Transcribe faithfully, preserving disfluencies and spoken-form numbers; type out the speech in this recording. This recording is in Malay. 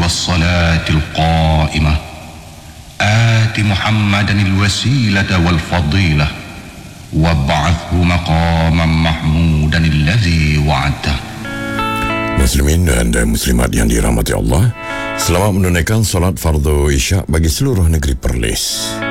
والصلاة القائمة آت محمدا الوسيلة والفضيلة وابعثه مقاما محمودا الذي وعدته. Muslimin dan muslimat yang dirahmati Allah, selamat menunaikan solat fardu Isyak bagi seluruh negeri Perlis.